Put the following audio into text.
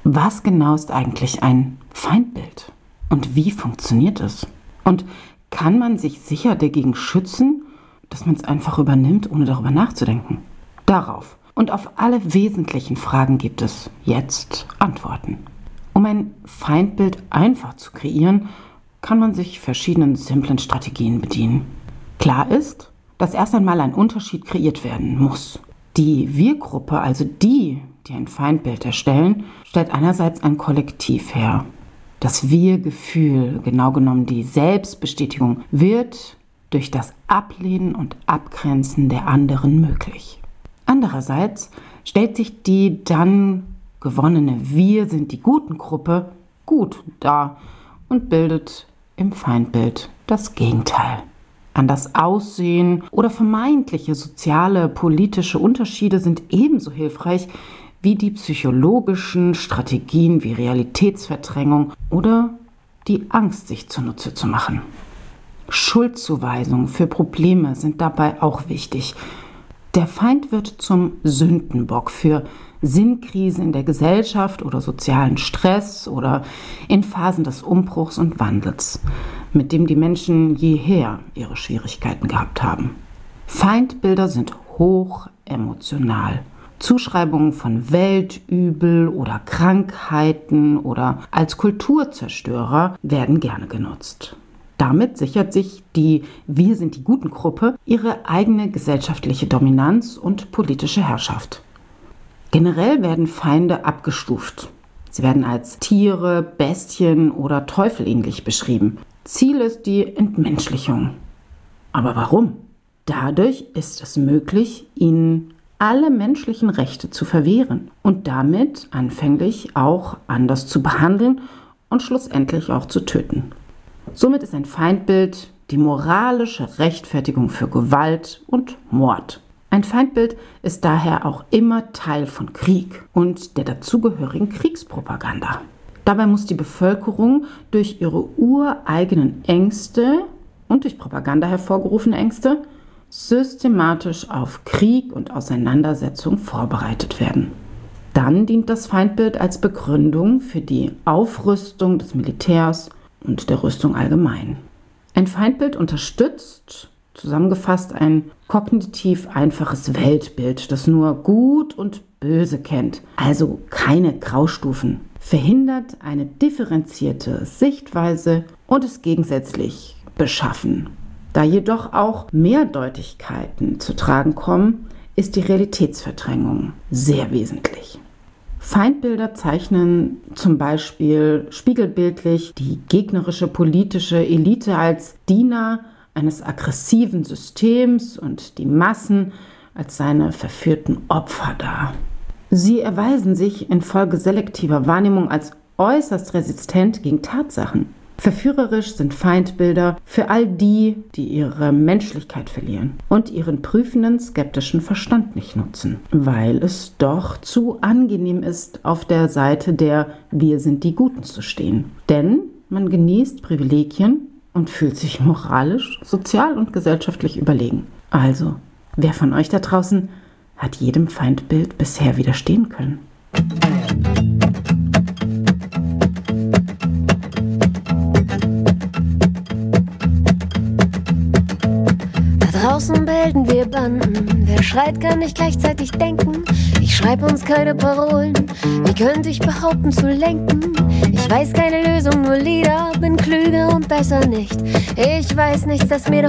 Was genau ist eigentlich ein Feindbild? Und wie funktioniert es? Und kann man sich sicher dagegen schützen, dass man es einfach übernimmt, ohne darüber nachzudenken? Darauf und auf alle wesentlichen Fragen gibt es jetzt Antworten. Um ein Feindbild einfach zu kreieren, kann man sich verschiedenen simplen Strategien bedienen. Klar ist, dass erst einmal ein Unterschied kreiert werden muss. Die Wir-Gruppe, also die ein Feindbild erstellen, stellt einerseits ein Kollektiv her. Das Wir-Gefühl, genau genommen die Selbstbestätigung, wird durch das Ablehnen und Abgrenzen der anderen möglich. Andererseits stellt sich die dann gewonnene Wir sind die Guten-Gruppe gut dar und bildet im Feindbild das Gegenteil. An das Aussehen oder vermeintliche soziale, politische Unterschiede sind ebenso hilfreich wie die psychologischen Strategien wie Realitätsverdrängung oder die Angst, sich zunutze zu machen. Schuldzuweisungen für Probleme sind dabei auch wichtig. Der Feind wird zum Sündenbock für Sinnkrisen in der Gesellschaft oder sozialen Stress oder in Phasen des Umbruchs und Wandels, mit dem die Menschen jeher ihre Schwierigkeiten gehabt haben. Feindbilder sind hoch emotional. Zuschreibungen von Weltübel oder Krankheiten oder als Kulturzerstörer werden gerne genutzt. Damit sichert sich die Wir sind die Guten-Gruppe ihre eigene gesellschaftliche Dominanz und politische Herrschaft. Generell werden Feinde abgestuft. Sie werden als Tiere, Bestien oder Teufel ähnlich beschrieben. Ziel ist die Entmenschlichung. Aber warum? Dadurch ist es möglich, ihnen alle menschlichen Rechte zu verwehren und damit anfänglich auch anders zu behandeln und schlussendlich auch zu töten. Somit ist ein Feindbild die moralische Rechtfertigung für Gewalt und Mord. Ein Feindbild ist daher auch immer Teil von Krieg und der dazugehörigen Kriegspropaganda. Dabei muss die Bevölkerung durch ihre ureigenen Ängste und durch Propaganda hervorgerufene Ängste systematisch auf Krieg und Auseinandersetzung vorbereitet werden. Dann dient das Feindbild als Begründung für die Aufrüstung des Militärs und der Rüstung allgemein. Ein Feindbild unterstützt, zusammengefasst, ein kognitiv einfaches Weltbild, das nur Gut und Böse kennt, also keine Graustufen, verhindert eine differenzierte Sichtweise und ist gegensätzlich beschaffen. Da jedoch auch Mehrdeutigkeiten zu tragen kommen, ist die Realitätsverdrängung sehr wesentlich. Feindbilder zeichnen zum Beispiel spiegelbildlich die gegnerische politische Elite als Diener eines aggressiven Systems und die Massen als seine verführten Opfer dar. Sie erweisen sich infolge selektiver Wahrnehmung als äußerst resistent gegen Tatsachen. Verführerisch sind Feindbilder für all die, die ihre Menschlichkeit verlieren und ihren prüfenden, skeptischen Verstand nicht nutzen, weil es doch zu angenehm ist, auf der Seite der Wir sind die Guten zu stehen. Denn man genießt Privilegien und fühlt sich moralisch, sozial und gesellschaftlich überlegen. Also, wer von euch da draußen hat jedem Feindbild bisher widerstehen können? Draußen bilden wir Banden, wer schreit, kann nicht gleichzeitig denken. Ich schreibe uns keine Parolen, wie könnte ich behaupten zu lenken? Ich weiß keine Lösung, nur Lieder, bin klüger und besser nicht. Ich weiß nichts, das mir